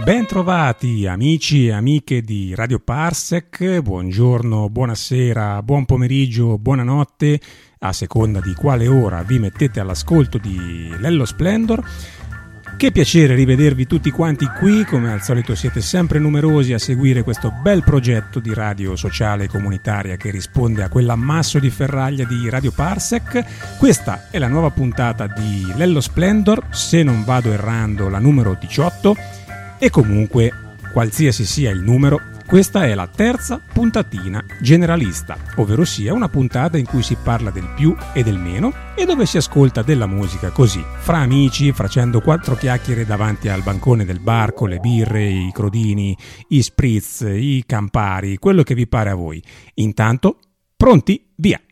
Bentrovati amici e amiche di Radio Parsec, buongiorno, buonasera, buon pomeriggio, buonanotte, a seconda di quale ora vi mettete all'ascolto di Lello Splendor. Che piacere rivedervi tutti quanti qui, come al solito siete sempre numerosi a seguire questo bel progetto di radio sociale e comunitaria che risponde a quell'ammasso di ferraglia di Radio Parsec. Questa è la nuova puntata di Lello Splendor, se non vado errando la numero 18, e comunque, qualsiasi sia il numero, questa è la terza puntatina generalista, ovvero sia una puntata in cui si parla del più e del meno e dove si ascolta della musica così, fra amici, facendo quattro chiacchiere davanti al bancone del bar con le birre, i crodini, i spritz, i campari, quello che vi pare a voi. Intanto, pronti? Via!